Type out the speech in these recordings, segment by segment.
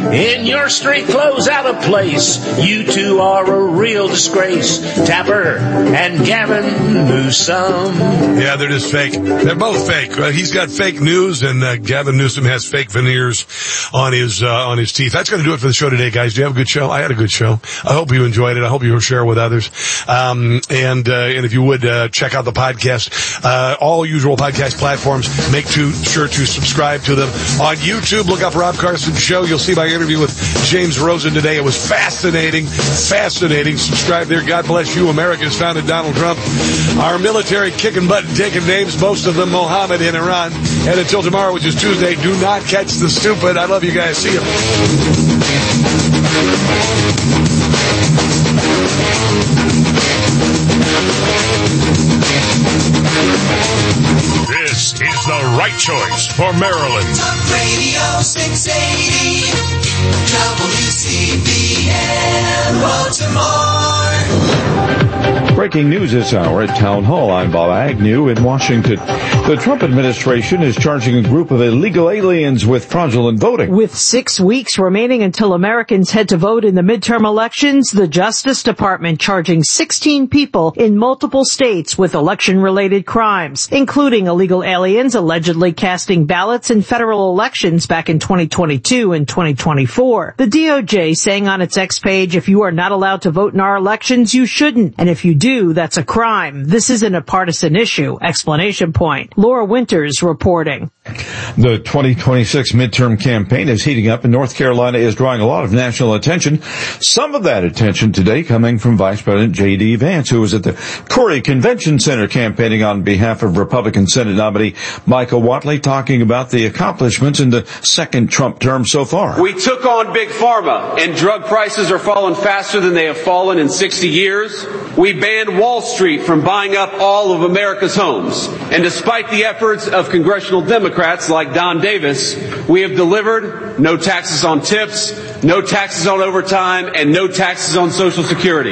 in your street clothes out of place. You two are a real disgrace, Tapper and Gavin Newsom. Yeah, they're just fake. They're both fake. He's got fake news, and Gavin Newsom has fake veneers on his teeth. That's going to do it for the show today, guys. Do you have a good show? I had a good show. I hope you enjoyed it. I hope you will share with others. And if you would check out the podcast, all usual podcast platforms. Make sure to subscribe to them on YouTube. Look up Rob Carson Show. You'll see my interview with James Rosen today. It was fascinating. Subscribe there. God bless you. America's founded Donald Trump. Our military kicking butt and taking names, most of them Mohammed in Iran. And until tomorrow, which is Tuesday, do not catch the stupid. I love you guys. See you. This is the right choice for Maryland. Talk Radio 680 WCBN Baltimore. Breaking news this hour at Town Hall. I'm Bob Agnew in Washington. The Trump administration is charging a group of illegal aliens with fraudulent voting. With 6 weeks remaining until Americans head to vote in the midterm elections, the Justice Department charging 16 people in multiple states with election-related crimes, including illegal aliens allegedly casting ballots in federal elections back in 2022 and 2024. The DOJ saying on its X page, if you are not allowed to vote in our elections, you shouldn't. And if you do, that's a crime. This isn't a partisan issue. Explanation point. Laura Winters reporting. The 2026 midterm campaign is heating up, and North Carolina is drawing a lot of national attention. Some of that attention today coming from Vice President J.D. Vance, who was at the Corey Convention Center campaigning on behalf of Republican Senate nominee Michael Whatley, talking about the accomplishments in the second Trump term so far. We took on Big Pharma, and drug prices are falling faster than they have fallen in 60 years. We banned Wall Street from buying up all of America's homes. And despite the efforts of congressional Democrats like Don Davis, we have delivered no taxes on tips, no taxes on overtime, and no taxes on Social Security.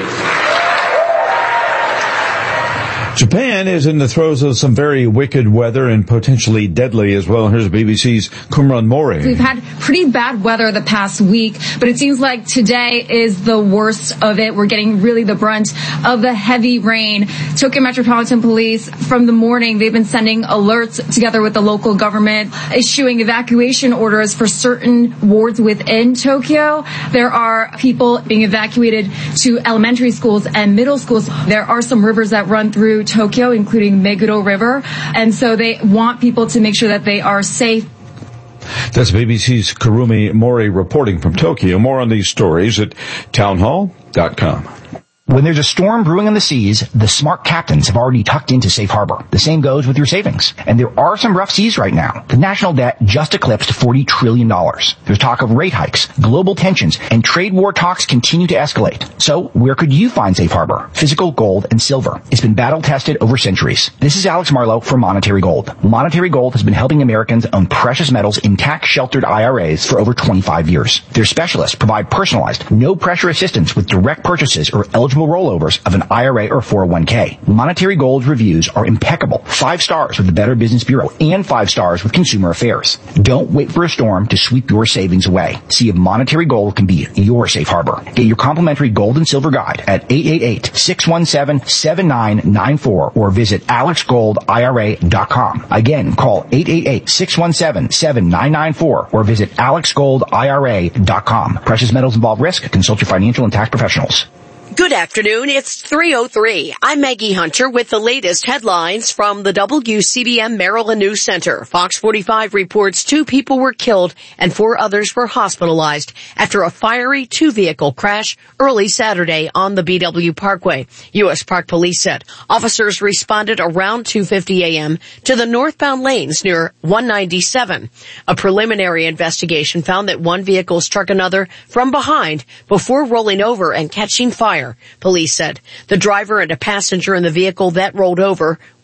Japan is in the throes of some very wicked weather and potentially deadly as well. Here's BBC's Kumran Mori. We've had pretty bad weather the past week, but it seems like today is the worst of it. We're getting really the brunt of the heavy rain. Tokyo Metropolitan Police, from the morning, they've been sending alerts together with the local government, issuing evacuation orders for certain wards within Tokyo. There are people being evacuated to elementary schools and middle schools. There are some rivers that run through Tokyo, including Meguro River, and so they want people to make sure that they are safe. That's BBC's Kurumi Mori reporting from Tokyo. More on these stories at townhall.com. When there's a storm brewing on the seas, the smart captains have already tucked into safe harbor. The same goes with your savings. And there are some rough seas right now. The national debt just eclipsed $40 trillion. There's talk of rate hikes, global tensions, and trade war talks continue to escalate. So where could you find safe harbor? Physical gold and silver. It's been battle tested over centuries. This is Alex Marlowe for Monetary Gold. Monetary Gold has been helping Americans own precious metals in tax-sheltered IRAs for over 25 years. Their specialists provide personalized, no-pressure assistance with direct purchases or eligible rollovers of an IRA or 401k. Monetary Gold's reviews are impeccable. 5 stars with the Better Business Bureau and 5 stars with Consumer Affairs. Don't wait for a storm to sweep your savings away. See if Monetary Gold can be your safe harbor. Get your complimentary gold and silver guide at 888-617-7994 or visit alexgoldira.com. Again, call 888-617-7994 or visit alexgoldira.com. Precious metals involve risk. Consult your financial and tax professionals. Good afternoon. It's 3:03. I'm Maggie Hunter with the latest headlines from the WCBM Maryland News Center. Fox 45 reports 2 people were killed and 4 others were hospitalized after a fiery 2-vehicle crash early Saturday on the BW Parkway. U.S. Park Police said officers responded around 2:50 a.m. to the northbound lanes near 197. A preliminary investigation found that one vehicle struck another from behind before rolling over and catching fire. Police said the driver and a passenger in the vehicle that rolled over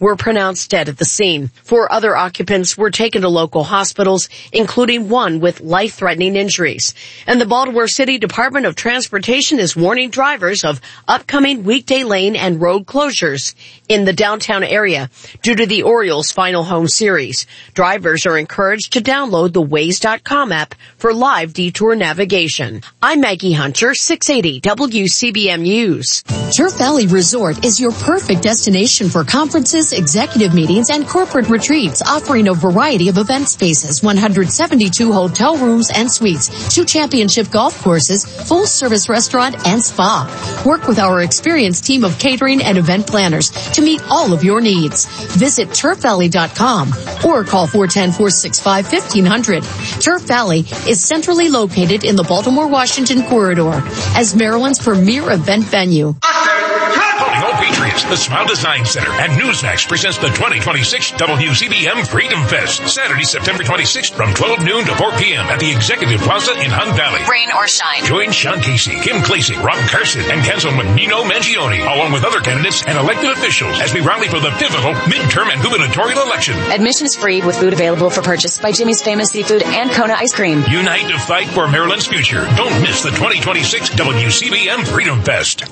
were pronounced dead at the scene. 4 other occupants were taken to local hospitals, including one with life-threatening injuries. And the Baltimore City Department of Transportation is warning drivers of upcoming weekday lane and road closures in the downtown area due to the Orioles' final home series. Drivers are encouraged to download the Waze.com app for live detour navigation. I'm Maggie Hunter, 680 WCBM News. Turf Valley Resort is your perfect destination for conferences, executive meetings, and corporate retreats, offering a variety of event spaces, 172 hotel rooms and suites, 2 championship golf courses, full-service restaurant, and spa. Work with our experienced team of catering and event planners to meet all of your needs. Visit turfvalley.com or call 410-465-1500. Turf Valley is centrally located in the Baltimore-Washington corridor as Maryland's premier event venue. Calling all Patriots, the Smile Design Center and Newsmax presents the 2026 WCBM Freedom Fest, Saturday, September 26th from 12 noon to 4 p.m. at the Executive Plaza in Hunt Valley. Rain or shine. Join Sean Casey, Kim Klasik, Rob Carson, and Councilman Nino Mangione, along with other candidates and elected officials as we rally for the pivotal midterm and gubernatorial election. Admission is free with food available for purchase by Jimmy's Famous Seafood and Kona Ice Cream. Unite to fight for Maryland's future. Don't miss the 2026 WCBM Freedom Fest.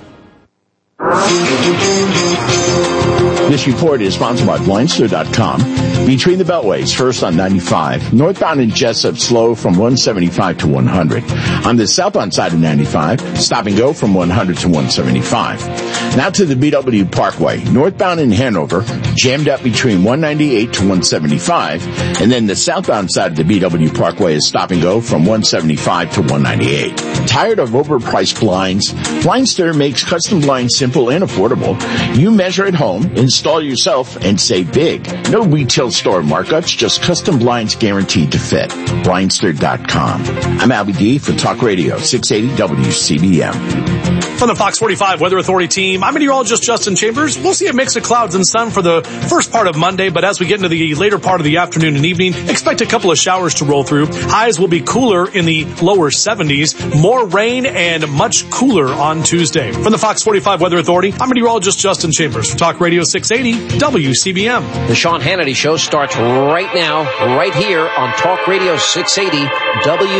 This report is sponsored by Blindster.com. Between the Beltways, first on 95. Northbound in Jessup, slow from 175 to 100. On the southbound side of 95, stop and go from 100 to 175. Now to the BW Parkway. Northbound in Hanover, jammed up between 198 to 175. And then the southbound side of the BW Parkway is stop and go from 175 to 198. Tired of overpriced blinds? Blindster makes custom blinds simple and affordable. You measure at home, install yourself, and save big. No retail store markups, just custom blinds guaranteed to fit. Blindster.com. I'm Albie D for Talk Radio 680 WCBM. From the Fox 45 Weather Authority team, I'm meteorologist Justin Chambers. We'll see a mix of clouds and sun for the first part of Monday, but as we get into the later part of the afternoon and evening, expect a couple of showers to roll through. Highs will be cooler in the lower 70s, more rain and much cooler on Tuesday. From the Fox 45 Weather Authority, I'm meteorologist Justin Chambers for Talk Radio 680 WCBM. The Sean Hannity Show starts right now, right here on Talk Radio 680 WCBM.